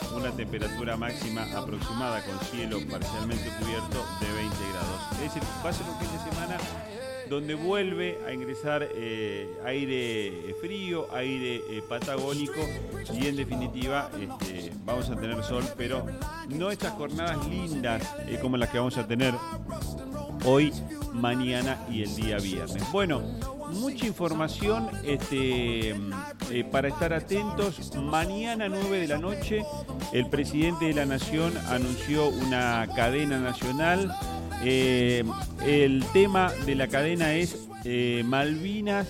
una temperatura máxima aproximada con cielo parcialmente cubierto de 20 grados. Es decir, va a ser un fin de semana donde vuelve a ingresar aire frío, aire patagónico y en definitiva vamos a tener sol, pero no estas jornadas lindas como las que vamos a tener hoy, mañana y el día viernes. Bueno, mucha información para estar atentos. Mañana 9 de la noche el presidente de la Nación anunció una cadena nacional. El tema de la cadena es Malvinas,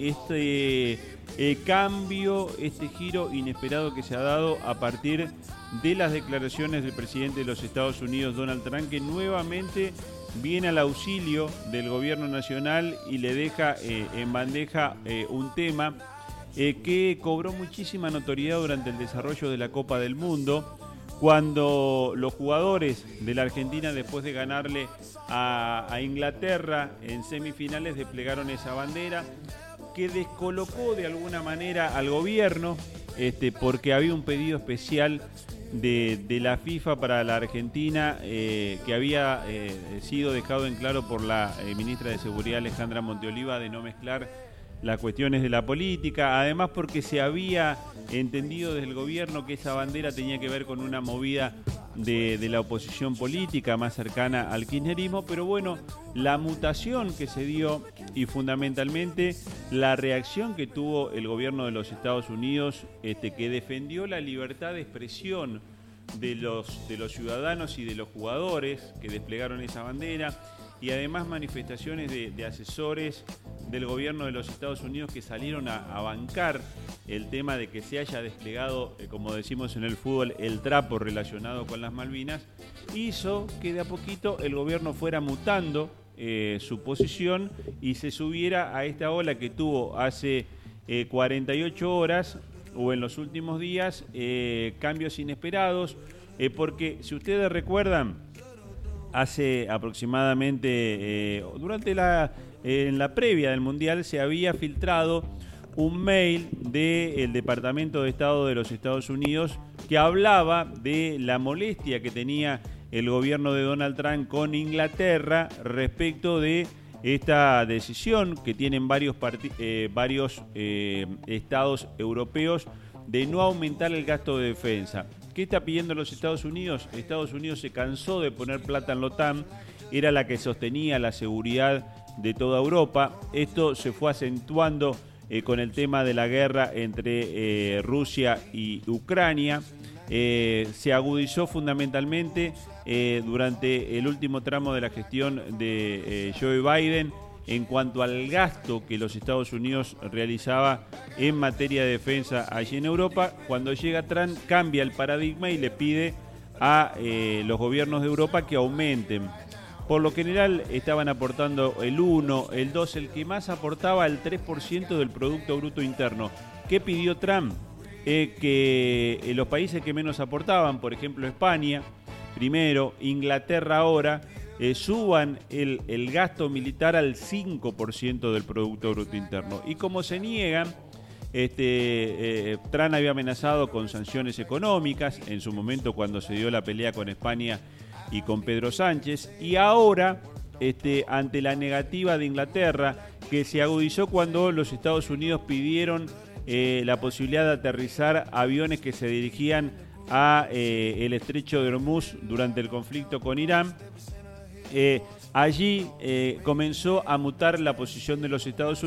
cambio, giro inesperado que se ha dado a partir de las declaraciones del presidente de los Estados Unidos, Donald Trump, que nuevamente viene al auxilio del gobierno nacional y le deja en bandeja un tema que cobró muchísima notoriedad durante el desarrollo de la Copa del Mundo, cuando los jugadores de la Argentina, después de ganarle a Inglaterra en semifinales, desplegaron esa bandera que descolocó de alguna manera al gobierno, porque había un pedido especial de la FIFA para la Argentina que había sido dejado en claro por la ministra de Seguridad Alejandra Monteoliva, de no mezclar las cuestiones de la política, además porque se había entendido desde el gobierno que esa bandera tenía que ver con una movida de la oposición política más cercana al kirchnerismo, pero bueno, la mutación que se dio y fundamentalmente la reacción que tuvo el gobierno de los Estados Unidos, que defendió la libertad de expresión de los ciudadanos y de los jugadores que desplegaron esa bandera, y además manifestaciones de asesores del gobierno de los Estados Unidos que salieron a bancar el tema de que se haya desplegado, como decimos en el fútbol, el trapo relacionado con las Malvinas, hizo que de a poquito el gobierno fuera mutando su posición y se subiera a esta ola que tuvo hace 48 horas o en los últimos días, cambios inesperados, porque si ustedes recuerdan, hace aproximadamente, en la previa del Mundial, se había filtrado un mail del Departamento de Estado de los Estados Unidos que hablaba de la molestia que tenía el gobierno de Donald Trump con Inglaterra respecto de esta decisión que tienen varios estados europeos de no aumentar el gasto de defensa. ¿Qué está pidiendo los Estados Unidos? Estados Unidos se cansó de poner plata en la OTAN, era la que sostenía la seguridad de toda Europa. Esto se fue acentuando con el tema de la guerra entre Rusia y Ucrania. Se agudizó fundamentalmente durante el último tramo de la gestión de Joe Biden en cuanto al gasto que los Estados Unidos realizaba en materia de defensa allí en Europa. Cuando llega Trump cambia el paradigma y le pide a los gobiernos de Europa que aumenten. Por lo general estaban aportando el 1, el 2, el que más aportaba el 3% del Producto Bruto Interno. ¿Qué pidió Trump? Que los países que menos aportaban, por ejemplo España, primero, Inglaterra ahora, suban el gasto militar al 5% del Producto Bruto Interno. Y como se niegan, Trump había amenazado con sanciones económicas en su momento cuando se dio la pelea con España y con Pedro Sánchez, y ahora ante la negativa de Inglaterra, que se agudizó cuando los Estados Unidos pidieron la posibilidad de aterrizar aviones que se dirigían a el estrecho de Hormuz durante el conflicto con Irán. Allí comenzó a mutar la posición de los Estados Unidos.